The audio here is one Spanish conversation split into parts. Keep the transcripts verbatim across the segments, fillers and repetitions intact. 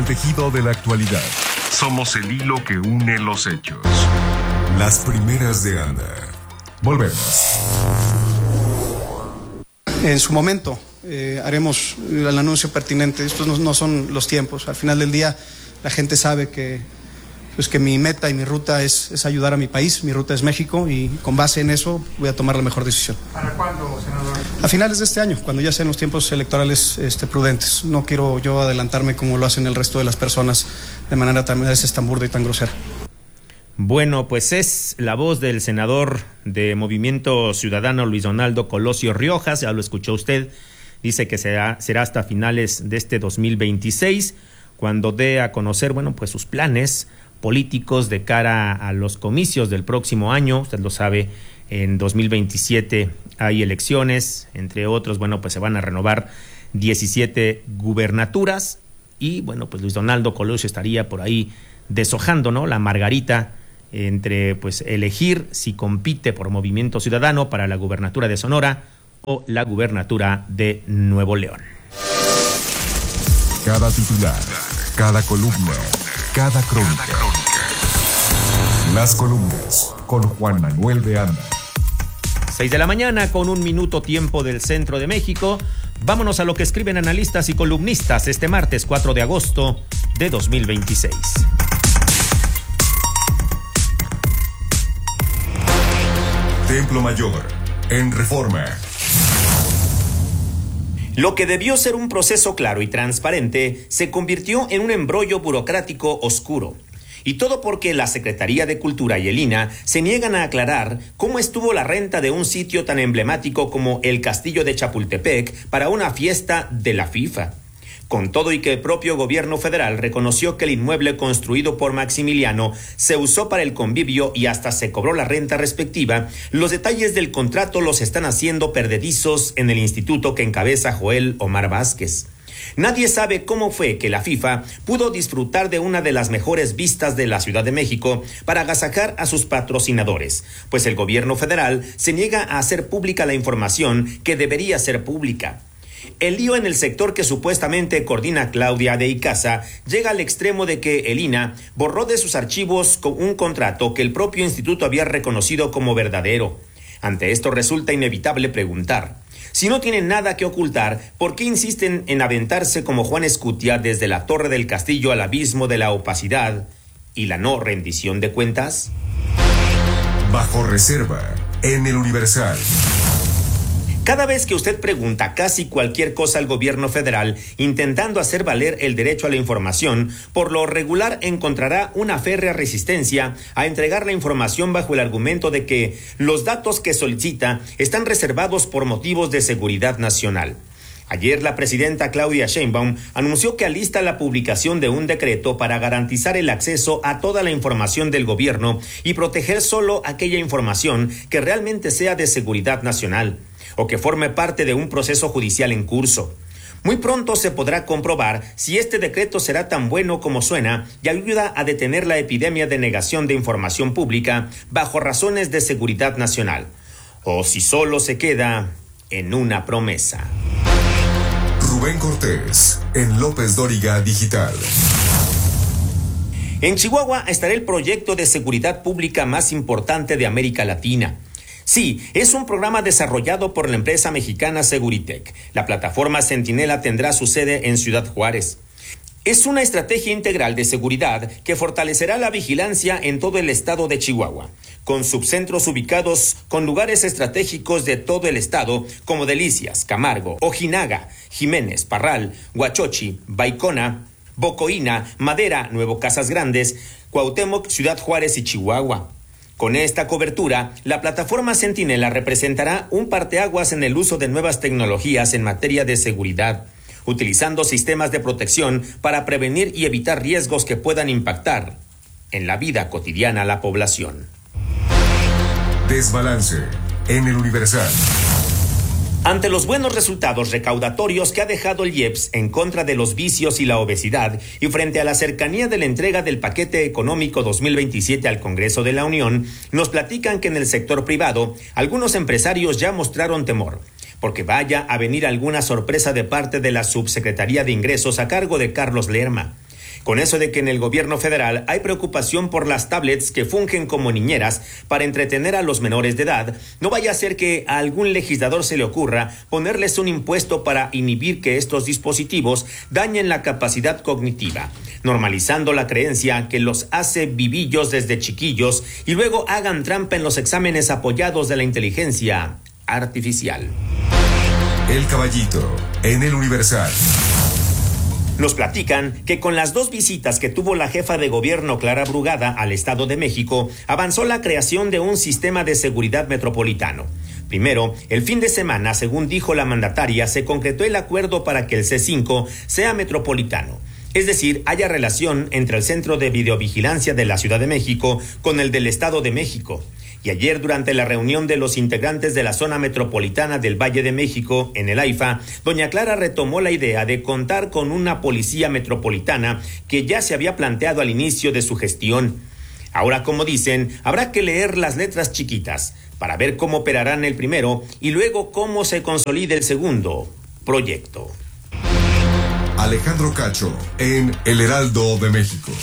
el tejido de la actualidad. Somos el hilo que une los hechos. Las primeras de Anda. Volvemos. En su momento eh, haremos el anuncio pertinente. Estos no, no son los tiempos. Al final del día, la gente sabe que, pues, que mi meta y mi ruta es, es ayudar a mi país. Mi ruta es México y con base en eso voy a tomar la mejor decisión. ¿Para cuándo, senador? A finales de este año, cuando ya sean los tiempos electorales este, prudentes. No quiero yo adelantarme como lo hacen el resto de las personas de manera tan, a veces tan burda y tan grosera. Bueno, pues es la voz del senador de Movimiento Ciudadano Luis Donaldo Colosio Riojas, ya lo escuchó usted, dice que será, será hasta finales de este dos mil veintiséis, cuando dé a conocer, bueno, pues sus planes políticos de cara a los comicios del próximo año. Usted lo sabe, en dos mil veintisiete hay elecciones, entre otros, bueno, pues se van a renovar diecisiete gubernaturas y, bueno, pues Luis Donaldo Colosio estaría por ahí deshojando, ¿no?, la margarita entre, pues, elegir si compite por Movimiento Ciudadano para la gubernatura de Sonora o la gubernatura de Nuevo León. Cada titular, cada columna, cada crónica. Las columnas con Juan Manuel de Anda. Seis de la mañana con un minuto tiempo del centro de México. Vámonos a lo que escriben analistas y columnistas este martes cuatro de agosto de dos mil veintiséis. Templo Mayor, en Reforma. Lo que debió ser un proceso claro y transparente se convirtió en un embrollo burocrático oscuro. Y todo porque la Secretaría de Cultura y el I N A se niegan a aclarar cómo estuvo la renta de un sitio tan emblemático como el Castillo de Chapultepec para una fiesta de la FIFA. Con todo y que el propio gobierno federal reconoció que el inmueble construido por Maximiliano se usó para el convivio y hasta se cobró la renta respectiva, los detalles del contrato los están haciendo perdedizos en el instituto que encabeza Joel Omar Vázquez. Nadie sabe cómo fue que la FIFA pudo disfrutar de una de las mejores vistas de la Ciudad de México para agasajar a sus patrocinadores, pues el gobierno federal se niega a hacer pública la información que debería ser pública. El lío en el sector que supuestamente coordina Claudia de Icaza llega al extremo de que el I N A borró de sus archivos un contrato que el propio instituto había reconocido como verdadero. Ante esto resulta inevitable preguntar: si no tienen nada que ocultar, ¿por qué insisten en aventarse como Juan Escutia desde la torre del castillo al abismo de la opacidad y la no rendición de cuentas? Bajo reserva, en el Universal. Cada vez que usted pregunta casi cualquier cosa al gobierno federal intentando hacer valer el derecho a la información, por lo regular encontrará una férrea resistencia a entregar la información bajo el argumento de que los datos que solicita están reservados por motivos de seguridad nacional. Ayer la presidenta Claudia Sheinbaum anunció que alista la publicación de un decreto para garantizar el acceso a toda la información del gobierno y proteger solo aquella información que realmente sea de seguridad nacional o que forme parte de un proceso judicial en curso. Muy pronto se podrá comprobar si este decreto será tan bueno como suena y ayuda a detener la epidemia de negación de información pública bajo razones de seguridad nacional, o si solo se queda en una promesa. Rubén Cortés, en López Dóriga Digital. En Chihuahua estará el proyecto de seguridad pública más importante de América Latina. Sí, es un programa desarrollado por la empresa mexicana Seguritech. La plataforma Centinela tendrá su sede en Ciudad Juárez. Es una estrategia integral de seguridad que fortalecerá la vigilancia en todo el estado de Chihuahua, con subcentros ubicados con lugares estratégicos de todo el estado como Delicias, Camargo, Ojinaga, Jiménez, Parral, Huachochi, Baicona, Bocoína, Madera, Nuevo Casas Grandes, Cuauhtémoc, Ciudad Juárez y Chihuahua. Con esta cobertura, la plataforma Centinela representará un parteaguas en el uso de nuevas tecnologías en materia de seguridad, utilizando sistemas de protección para prevenir y evitar riesgos que puedan impactar en la vida cotidiana a la población. Desbalance en el Universal. Ante los buenos resultados recaudatorios que ha dejado el I E P S en contra de los vicios y la obesidad y frente a la cercanía de la entrega del paquete económico dos mil veintisiete al Congreso de la Unión, nos platican que en el sector privado algunos empresarios ya mostraron temor, porque vaya a venir alguna sorpresa de parte de la Subsecretaría de Ingresos a cargo de Carlos Lerma. Con eso de que en el gobierno federal hay preocupación por las tablets que fungen como niñeras para entretener a los menores de edad, no vaya a ser que a algún legislador se le ocurra ponerles un impuesto para inhibir que estos dispositivos dañen la capacidad cognitiva, normalizando la creencia que los hace vivillos desde chiquillos y luego hagan trampa en los exámenes apoyados de la inteligencia artificial. El Caballito, en el Universal. Nos platican que con las dos visitas que tuvo la jefa de gobierno Clara Brugada al Estado de México, avanzó la creación de un sistema de seguridad metropolitano. Primero, el fin de semana, según dijo la mandataria, se concretó el acuerdo para que el C cinco sea metropolitano. Es decir, haya relación entre el Centro de Videovigilancia de la Ciudad de México con el del Estado de México. Y ayer, durante la reunión de los integrantes de la zona metropolitana del Valle de México, en el AIFA, doña Clara retomó la idea de contar con una policía metropolitana que ya se había planteado al inicio de su gestión. Ahora, como dicen, habrá que leer las letras chiquitas para ver cómo operarán el primero y luego cómo se consolida el segundo proyecto. Alejandro Cacho, en El Heraldo de México.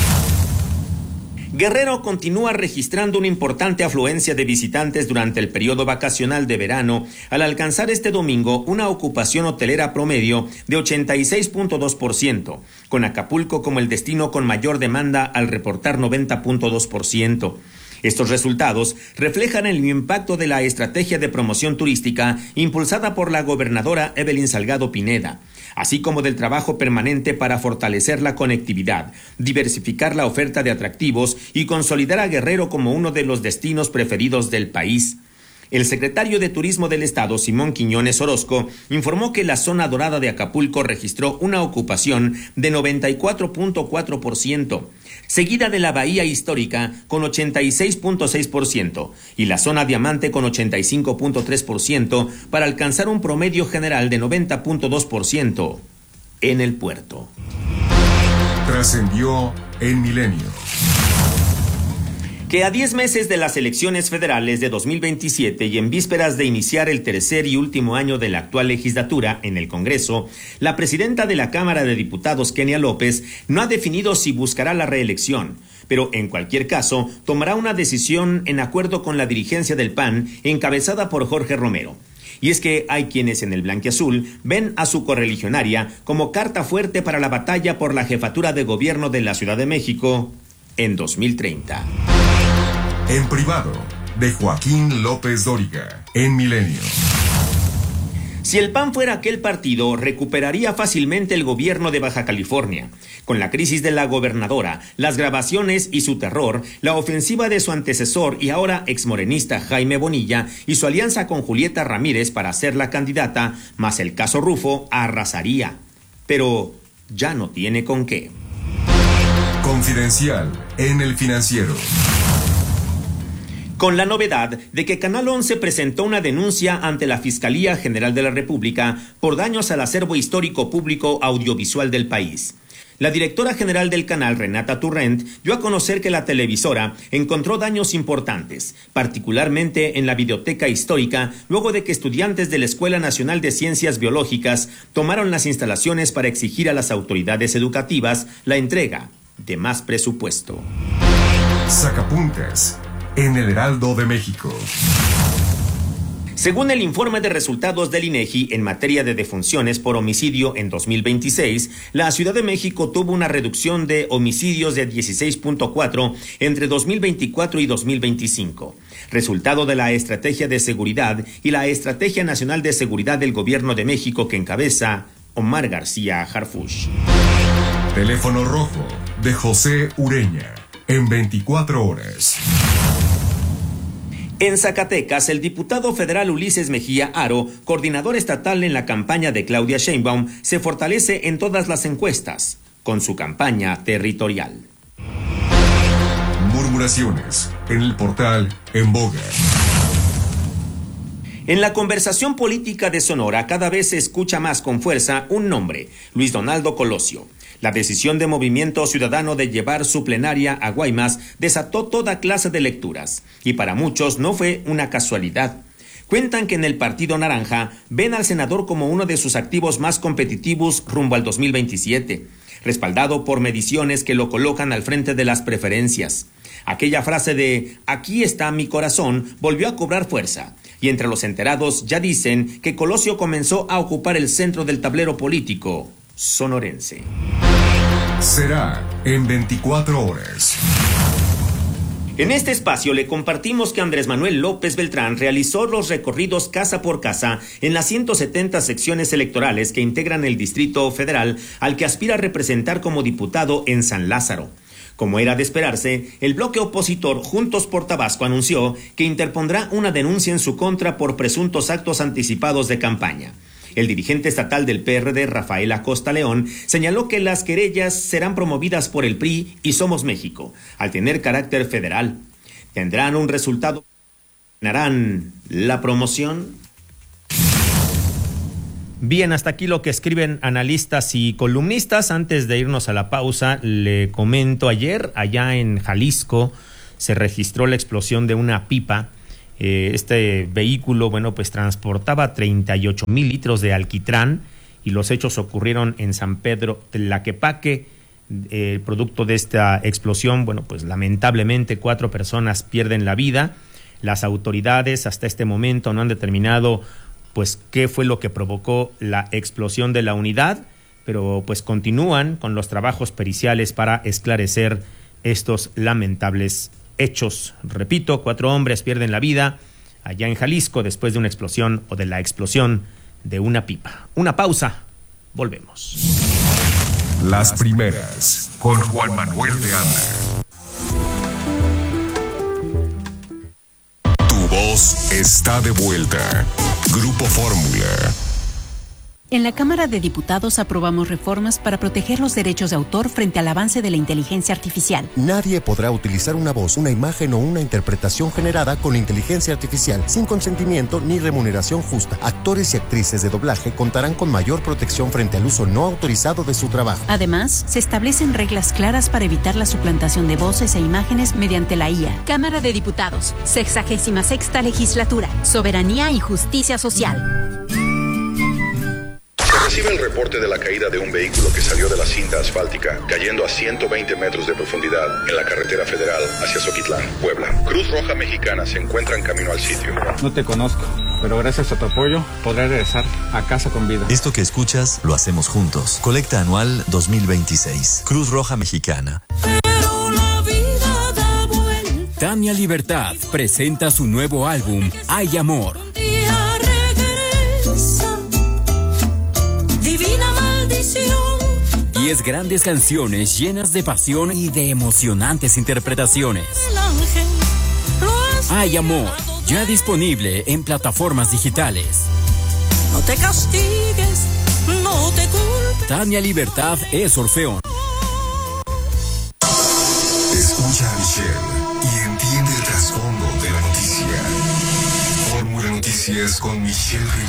Guerrero continúa registrando una importante afluencia de visitantes durante el periodo vacacional de verano, al alcanzar este domingo una ocupación hotelera promedio de ochenta y seis punto dos por ciento, con Acapulco como el destino con mayor demanda al reportar noventa punto dos por ciento. Estos resultados reflejan el impacto de la estrategia de promoción turística impulsada por la gobernadora Evelyn Salgado Pineda, así como del trabajo permanente para fortalecer la conectividad, diversificar la oferta de atractivos y consolidar a Guerrero como uno de los destinos preferidos del país. El secretario de Turismo del Estado, Simón Quiñones Orozco, informó que la zona dorada de Acapulco registró una ocupación de noventa y cuatro punto cuatro por ciento, seguida de la Bahía Histórica con ochenta y seis punto seis por ciento y la zona Diamante con ochenta y cinco punto tres por ciento para alcanzar un promedio general de noventa punto dos por ciento en el puerto. Trascendió en Milenio. Que a diez meses de las elecciones federales de dos mil veintisiete y en vísperas de iniciar el tercer y último año de la actual legislatura en el Congreso, la presidenta de la Cámara de Diputados, Kenia López, no ha definido si buscará la reelección, pero en cualquier caso tomará una decisión en acuerdo con la dirigencia del P A N, encabezada por Jorge Romero. Y es que hay quienes en el blanquiazul ven a su correligionaria como carta fuerte para la batalla por la jefatura de gobierno de la Ciudad de México en dos mil treinta. En privado, de Joaquín López Dóriga, en Milenio. Si el P A N fuera aquel partido, recuperaría fácilmente el gobierno de Baja California. Con la crisis de la gobernadora, las grabaciones y su terror, la ofensiva de su antecesor y ahora exmorenista Jaime Bonilla y su alianza con Julieta Ramírez para ser la candidata, más el caso Rufo, arrasaría. Pero ya no tiene con qué. Confidencial, en El Financiero. Con la novedad de que Canal once presentó una denuncia ante la Fiscalía General de la República por daños al acervo histórico público audiovisual del país. La directora general del canal, Renata Turrent, dio a conocer que la televisora encontró daños importantes, particularmente en la videoteca histórica, luego de que estudiantes de la Escuela Nacional de Ciencias Biológicas tomaron las instalaciones para exigir a las autoridades educativas la entrega de más presupuesto. Sacapuntas en El Heraldo de México. Según el informe de resultados del INEGI en materia de defunciones por homicidio en dos mil veintiséis, la Ciudad de México tuvo una reducción de homicidios de dieciséis punto cuatro entre dos mil veinticuatro y dos mil veinticinco, resultado de la Estrategia de Seguridad y la Estrategia Nacional de Seguridad del Gobierno de México que encabeza Omar García Harfuch. Teléfono rojo de José Ureña en veinticuatro horas. En Zacatecas, el diputado federal Ulises Mejía Aro, coordinador estatal en la campaña de Claudia Sheinbaum, se fortalece en todas las encuestas con su campaña territorial. Murmuraciones en el portal En Boga. En la conversación política de Sonora cada vez se escucha más con fuerza un nombre, Luis Donaldo Colosio. La decisión de Movimiento Ciudadano de llevar su plenaria a Guaymas desató toda clase de lecturas, y para muchos no fue una casualidad. Cuentan que en el Partido Naranja ven al senador como uno de sus activos más competitivos rumbo al dos mil veintisiete, respaldado por mediciones que lo colocan al frente de las preferencias. Aquella frase de "aquí está mi corazón" volvió a cobrar fuerza, y entre los enterados ya dicen que Colosio comenzó a ocupar el centro del tablero político sonorense. Será en veinticuatro horas. En este espacio le compartimos que Andrés Manuel López Beltrán realizó los recorridos casa por casa en las ciento setenta secciones electorales que integran el Distrito Federal al que aspira a representar como diputado en San Lázaro. Como era de esperarse, el bloque opositor Juntos por Tabasco anunció que interpondrá una denuncia en su contra por presuntos actos anticipados de campaña. El dirigente estatal del P R D, Rafael Acosta León, señaló que las querellas serán promovidas por el P R I y Somos México, al tener carácter federal. ¿Tendrán un resultado? ¿Ganarán la promoción? Bien, hasta aquí lo que escriben analistas y columnistas. Antes de irnos a la pausa, le comento, ayer allá en Jalisco se registró la explosión de una pipa. Este vehículo, bueno, pues transportaba treinta y ocho mil litros de alquitrán y los hechos ocurrieron en San Pedro Tlaquepaque. El eh, producto de esta explosión, bueno, pues lamentablemente cuatro personas pierden la vida. Las autoridades hasta este momento no han determinado pues qué fue lo que provocó la explosión de la unidad, pero pues continúan con los trabajos periciales para esclarecer estos lamentables hechos. Repito, cuatro hombres pierden la vida allá en Jalisco después de una explosión o de la explosión de una pipa. Una pausa, volvemos. Las primeras con Juan Manuel de Anda. Tu voz está de vuelta. Grupo Fórmula. En la Cámara de Diputados aprobamos reformas para proteger los derechos de autor frente al avance de la inteligencia artificial. Nadie podrá utilizar una voz, una imagen o una interpretación generada con inteligencia artificial sin consentimiento ni remuneración justa. Actores y actrices de doblaje contarán con mayor protección frente al uso no autorizado de su trabajo. Además, se establecen reglas claras para evitar la suplantación de voces e imágenes mediante la I A. Cámara de Diputados, sexagésima sexta legislatura, soberanía y justicia social. Recibe el reporte de la caída de un vehículo que salió de la cinta asfáltica, cayendo a ciento veinte metros de profundidad en la carretera federal hacia Zoquitlán, Puebla. Cruz Roja Mexicana se encuentra en camino al sitio. No te conozco, pero gracias a tu apoyo podré regresar a casa con vida. Esto que escuchas lo hacemos juntos. Colecta anual dos mil veintiséis. Cruz Roja Mexicana. Pero la vida da vuelta. Tania Libertad presenta su nuevo álbum, Hay Amor. Divina maldición. Diez grandes canciones llenas de pasión y de emocionantes interpretaciones. Hay Amor, ya disponible en plataformas digitales. No te castigues, no te culpes. Tania Libertad es Orfeón. Escucha a Michelle y entiende el trasfondo de la noticia. Fórmula Noticias con Michelle Rivera.